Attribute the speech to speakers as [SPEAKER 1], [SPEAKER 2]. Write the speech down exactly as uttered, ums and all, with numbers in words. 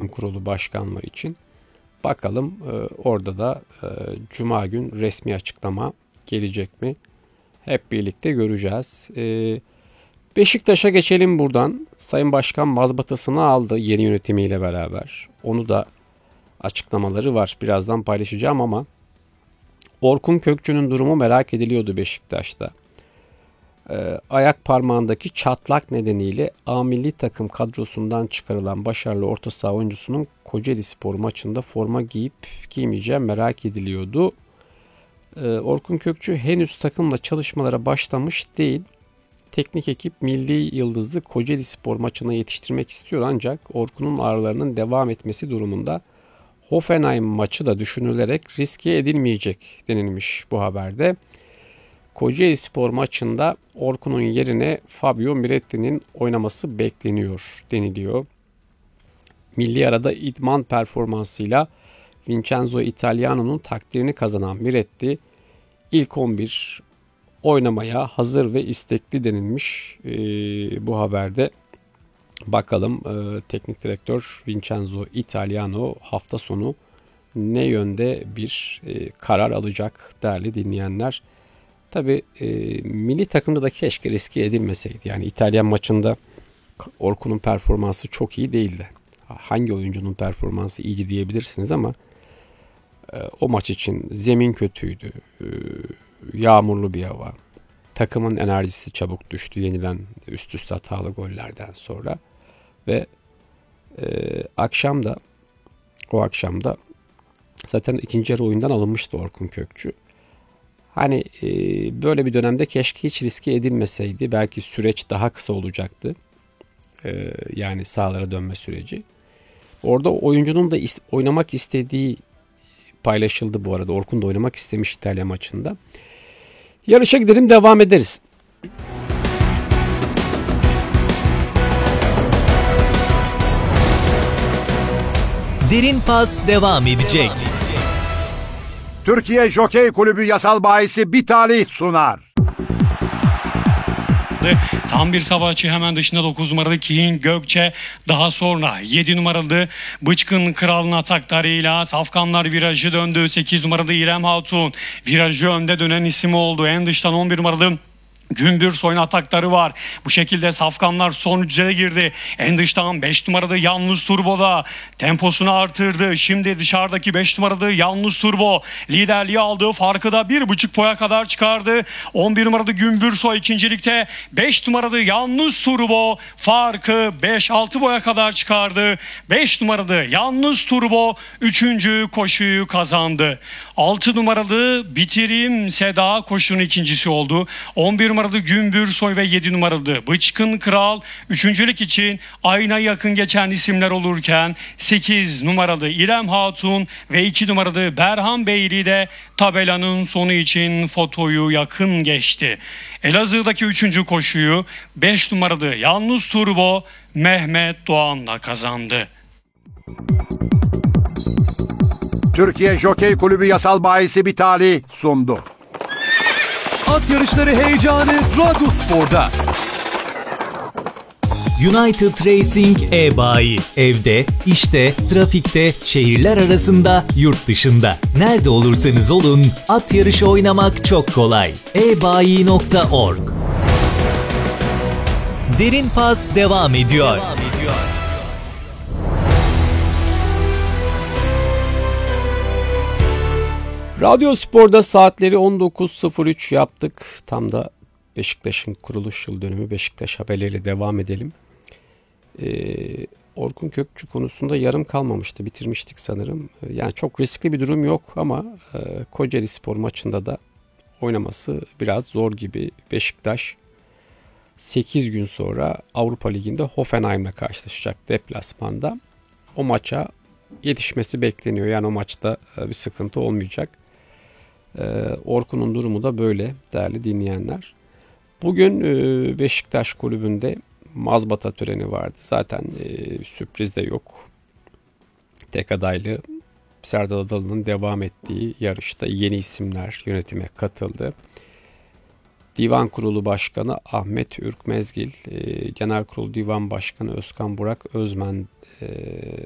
[SPEAKER 1] Divan Kurulu başkanlığı için. Bakalım e, orada da e, Cuma gün resmi açıklama gelecek mi? Hep birlikte göreceğiz. E, Beşiktaş'a geçelim buradan. Sayın Başkan mazbatasını aldı yeni yönetimiyle beraber. Onu da açıklamaları var. Birazdan paylaşacağım ama Orkun Kökçü'nün durumu merak ediliyordu Beşiktaş'ta. Ee, ayak parmağındaki çatlak nedeniyle A milli takım kadrosundan çıkarılan başarılı orta saha oyuncusunun Kocaelispor maçında forma giyip giymeyeceği merak ediliyordu. Ee, Orkun Kökçü henüz takımla çalışmalara başlamış değil. Teknik ekip milli yıldızı Kocaelispor maçına yetiştirmek istiyor ancak Orkun'un ağrılarının devam etmesi durumunda Hoffenheim maçı da düşünülerek riske edilmeyecek denilmiş bu haberde. Kocaelispor maçında Orkun'un yerine Fabio Miretti'nin oynaması bekleniyor deniliyor. Milli arada idman performansıyla Vincenzo Italiano'nun takdirini kazanan Miretti ilk on bir oynamaya hazır ve istekli denilmiş ee, bu haberde. Bakalım e, teknik direktör Vincenzo Italiano hafta sonu ne yönde bir e, karar alacak değerli dinleyenler. Tabii e, milli takımda da keşke riske edilmeseydi. Yani İtalyan maçında Orkun'un performansı çok iyi değildi. Hangi oyuncunun performansı iyiydi diyebilirsiniz ama e, o maç için zemin kötüydü. E, yağmurlu bir hava. Takımın enerjisi çabuk düştü yenilen üst üste hatalı gollerden sonra. Ve e, akşam da o akşam da zaten ikinci yarı oyundan alınmıştı Orkun Kökçü. Hani e, böyle bir dönemde keşke hiç riske edilmeseydi. Belki süreç daha kısa olacaktı. E, yani sahalara dönme süreci. Orada oyuncunun da is- oynamak istediği paylaşıldı bu arada. Orkun da oynamak istemiş İtalya maçında. Yarışa gidelim, devam ederiz.
[SPEAKER 2] Derin Pas devam edecek.
[SPEAKER 3] Türkiye Jokey Kulübü yasal bahisi Bitali sunar.
[SPEAKER 4] Tam bir savaşçı, hemen dışında dokuz numaralı King Gökçe, daha sonra yedi numaralı Bıçkın Kral'ın ataklarıyla Safkanlar virajı döndü. sekiz numaralı İrem Hatun virajı önde dönen isim oldu. En dıştan on bir numaralı Gümbür Soy'un atakları var. Bu şekilde Safkanlar son yüze girdi. En dıştan beş numaralı Yalnız Turbo'da temposunu artırdı. Şimdi dışarıdaki beş numaralı Yalnız Turbo liderliği aldı. Farkı da bir buçuk boya kadar çıkardı. on bir numaralı Gümbür Soy ikincilikte. beş numaralı Yalnız Turbo farkı beş altı boya kadar çıkardı. beş numaralı Yalnız Turbo üçüncü koşuyu kazandı. altı numaralı Bitireyim Seda koşunun ikincisi oldu. on bir numaralı Gümbür Soy ve yedi numaralı Bıçkın Kral üçüncülük için ayna yakın geçen isimler olurken sekiz numaralı İrem Hatun ve iki numaralı Berhan Beyli de tabelanın sonu için fotoyu yakın geçti. Elazığ'daki üçüncü koşuyu beş numaralı Yalnız Turbo Mehmet Doğan'la kazandı.
[SPEAKER 3] Türkiye Jokey Kulübü yasal bahisi Bitali sundu.
[SPEAKER 5] At yarışları heyecanı Radyospor'da.
[SPEAKER 2] United Racing e-bayi. Evde, işte, trafikte, şehirler arasında, yurt dışında. Nerede olursanız olun, at yarışı oynamak çok kolay. e bayi nokta org. Derin Pas devam ediyor. Devam ediyor.
[SPEAKER 1] Radyospor'da saatleri on dokuz sıfır üç yaptık. Tam da Beşiktaş'ın kuruluş yıl dönümü. Beşiktaş haberleriyle devam edelim. Ee, Orkun Kökçü konusunda yarım kalmamıştı. Bitirmiştik sanırım. Yani çok riskli bir durum yok ama e, Kocaelispor maçında da oynaması biraz zor gibi. Beşiktaş sekiz gün sonra Avrupa Ligi'nde Hoffenheim'le karşılaşacak deplasmanda. O maça yetişmesi bekleniyor. Yani o maçta bir sıkıntı olmayacak. Orkun'un durumu da böyle değerli dinleyenler. Bugün Beşiktaş Kulübü'nde mazbata töreni vardı. Zaten sürpriz de yok. Tek adaylı Serdal Adalı'nın devam ettiği yarışta yeni isimler yönetime katıldı. Divan Kurulu Başkanı Ahmet Ürkmezgil, Genel Kurulu Divan Başkanı Özkan Burak Özmen